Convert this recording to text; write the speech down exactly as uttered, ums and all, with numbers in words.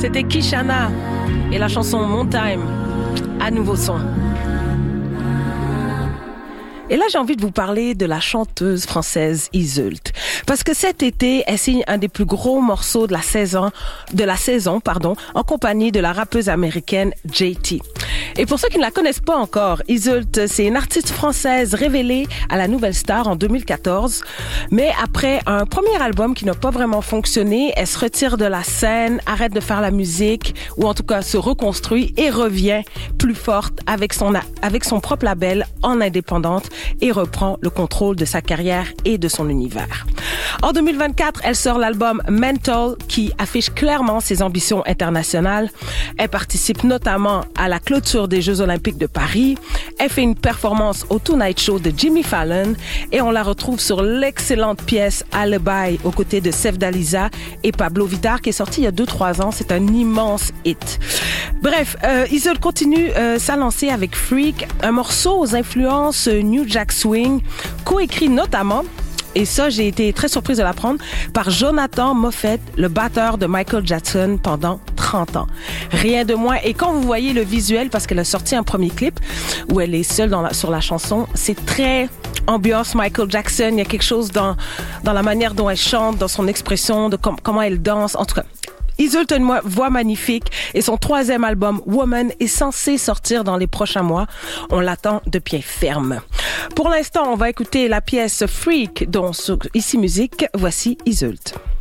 C'était Kishana et la chanson Mon Time, à nouveau son. Et là, j'ai envie de vous parler de la chanteuse française Yseult. Parce que cet été, elle signe un des plus gros morceaux de la saison, de la saison, pardon, en compagnie de la rappeuse américaine J T. Et pour ceux qui ne la connaissent pas encore, Yseult, c'est une artiste française révélée à la Nouvelle Star en deux mille quatorze. Mais après un premier album qui n'a pas vraiment fonctionné, elle se retire de la scène, arrête de faire la musique, ou en tout cas se reconstruit et revient plus forte avec son, avec son propre label en indépendante et reprend le contrôle de sa carrière et de son univers. En deux mille vingt-quatre, elle sort l'album Mental qui affiche clairement ses ambitions internationales. Elle participe notamment à la clôture des Jeux Olympiques de Paris. Elle fait une performance au Tonight Show de Jimmy Fallon et on la retrouve sur l'excellente pièce Alibi aux côtés de Sefdaliza et Pablo Vittar qui est sortie il y a deux trois ans. C'est un immense hit. Bref, euh, Yseult continue euh, sa lancée avec Freak, un morceau aux influences New Jack Swing, coécrit notamment, et ça, j'ai été très surprise de l'apprendre, par Jonathan Moffett, le batteur de Michael Jackson pendant trente ans. Rien de moins. Et quand vous voyez le visuel, parce qu'elle a sorti un premier clip où elle est seule dans la, sur la chanson, c'est très ambiance Michael Jackson. Il y a quelque chose dans, dans la manière dont elle chante, dans son expression, de com- comment elle danse. En tout cas, Yseult a une voix magnifique et son troisième album, Woman, est censé sortir dans les prochains mois. On l'attend de pied ferme. Pour l'instant, on va écouter la pièce Freak dont sur Ici Musique. Voici Yseult.